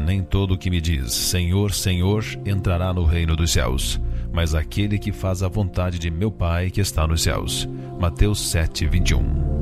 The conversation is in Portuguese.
nem todo o que me diz, Senhor, Senhor, entrará no reino dos céus, mas aquele que faz a vontade de meu Pai que está nos céus. Mateus 7:21.